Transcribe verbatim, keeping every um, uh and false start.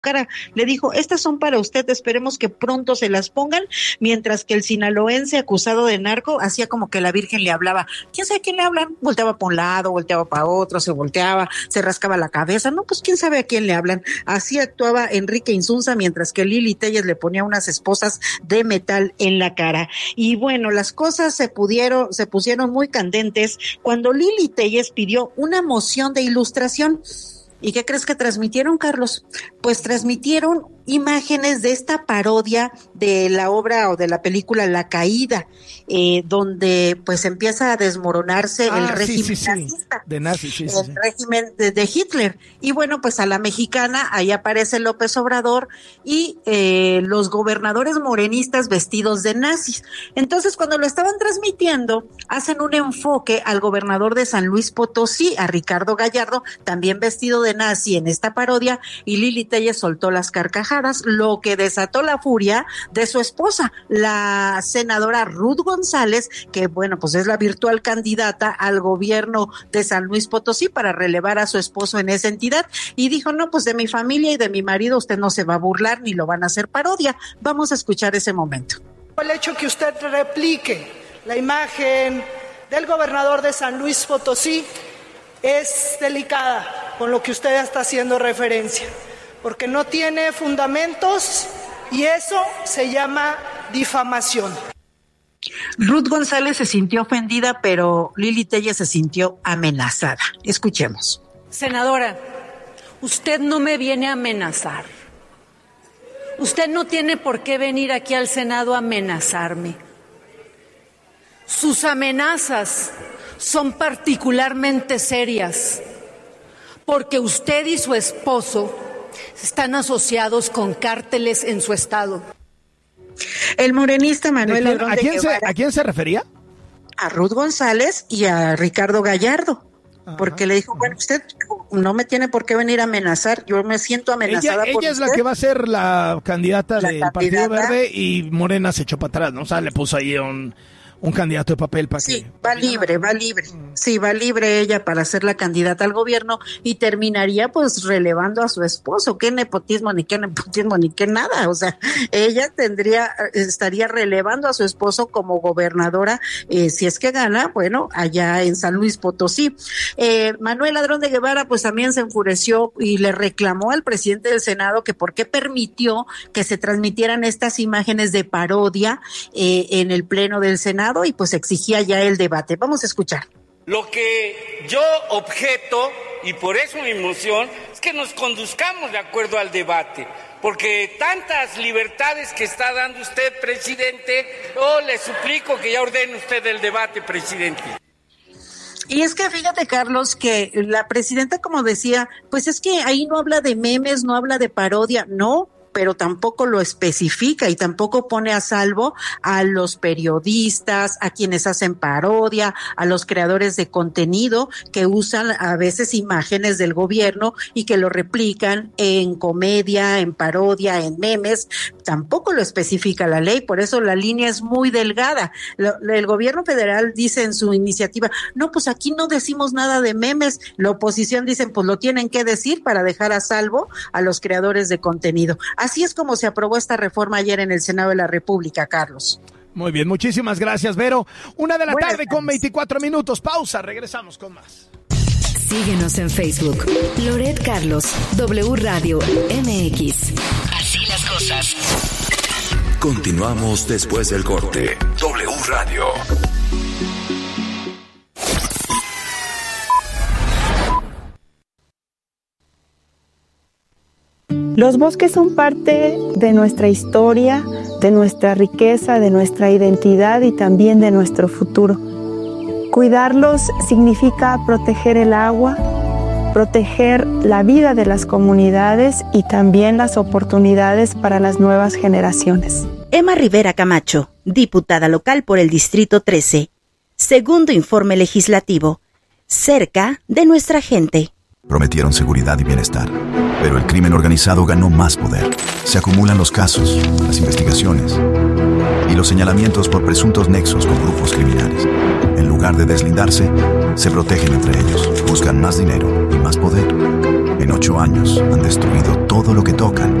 cara. Le dijo, estas son para usted, esperemos que pronto se las pongan, mientras que el sinaloense acusado de narco hacía como que la Virgen le hablaba. ¿Quién sabe a quién le hablan? Volteaba para un lado, volteaba para otro, se volteaba, se rascaba la cabeza. No, pues quién sabe a quién le hablan. Así actuaba Enrique Insunza, mientras que Lili Téllez le ponía unas esposas de metal en la cara. Y bueno, las cosas se pudieron, se pusieron muy candentes cuando Lili Téllez pidió una moción de ilustración. ¿Y qué crees que transmitieron, Carlos? Pues transmitieron imágenes de esta parodia de la obra o de la película La Caída, eh, donde pues empieza a desmoronarse ah, el régimen sí, sí, nazista, sí. de nazi, sí, el sí, sí. régimen de, de Hitler. Y bueno, pues a la mexicana, ahí aparece López Obrador y eh, los gobernadores morenistas vestidos de nazis. Entonces, cuando lo estaban transmitiendo, hacen un enfoque al gobernador de San Luis Potosí, a Ricardo Gallardo, también vestido de nazi en esta parodia, y Lili Téllez soltó las carcajadas, lo que desató la furia de su esposa, la senadora Ruth González, que bueno, pues es la virtual candidata al gobierno de San Luis Potosí para relevar a su esposo en esa entidad, y dijo, no, pues de mi familia y de mi marido usted no se va a burlar ni lo van a hacer parodia. Vamos a escuchar ese momento. El hecho que usted replique la imagen del gobernador de San Luis Potosí es delicada con lo que usted está haciendo referencia, porque no tiene fundamentos y eso se llama difamación. Ruth González se sintió ofendida, pero Lili Téllez se sintió amenazada. Escuchemos. Senadora, usted no me viene a amenazar. Usted no tiene por qué venir aquí al Senado a amenazarme. Sus amenazas son particularmente serias, porque usted y su esposo están asociados con cárteles en su estado. El morenista Manuel quién, Ladrón ¿a, de quién Guevara, se, ¿A quién se refería? A Ruth González y a Ricardo Gallardo. Ajá, porque le dijo, bueno, usted no me tiene por qué venir a amenazar, yo me siento amenazada ella, por ella usted. es la que va a ser la candidata la del candidata. Partido Verde y Morena se echó para atrás, ¿no? O sea, le puso ahí un... un candidato de papel para sí, que... Sí, va libre, va libre. Sí, va libre ella para ser la candidata al gobierno y terminaría pues relevando a su esposo. Qué nepotismo, ni qué nepotismo, ni qué nada. O sea, ella tendría, estaría relevando a su esposo como gobernadora, eh, si es que gana, bueno, allá en San Luis Potosí. Eh, Manuel Ladrón de Guevara pues también se enfureció y le reclamó al presidente del Senado que por qué permitió que se transmitieran estas imágenes de parodia eh, en el pleno del Senado, y pues exigía ya el debate. Vamos a escuchar. Lo que yo objeto, y por eso mi moción, es que nos conduzcamos de acuerdo al debate, porque tantas libertades que está dando usted, presidente, yo le suplico que ya ordene usted el debate, presidente. Y es que fíjate, Carlos, que la presidenta, como decía, pues es que ahí no habla de memes, no habla de parodia, no, pero tampoco lo especifica y tampoco pone a salvo a los periodistas, a quienes hacen parodia, a los creadores de contenido que usan a veces imágenes del gobierno y que lo replican en comedia, en parodia, en memes. Tampoco lo especifica la ley, por eso la línea es muy delgada. El gobierno federal dice en su iniciativa, no, pues aquí no decimos nada de memes. La oposición dice, pues lo tienen que decir para dejar a salvo a los creadores de contenido. Así es como se aprobó esta reforma ayer en el Senado de la República, Carlos. Muy bien, muchísimas gracias, Vero. Una de la Buenas tarde tardes. Con veinticuatro minutos. Pausa, regresamos con más. Síguenos en Facebook. Loret Carlos, W Radio M X. Así las cosas. Continuamos después del corte. W Radio. Los bosques son parte de nuestra historia, de nuestra riqueza, de nuestra identidad y también de nuestro futuro. Cuidarlos significa proteger el agua, proteger la vida de las comunidades y también las oportunidades para las nuevas generaciones. Emma Rivera Camacho, diputada local por el Distrito trece. Segundo informe legislativo. Cerca de nuestra gente. Prometieron seguridad y bienestar, pero el crimen organizado ganó más poder. Se acumulan los casos, las investigaciones y los señalamientos por presuntos nexos con grupos criminales. En lugar de deslindarse, se protegen entre ellos, buscan más dinero y más poder. En ocho años han destruido todo lo que tocan.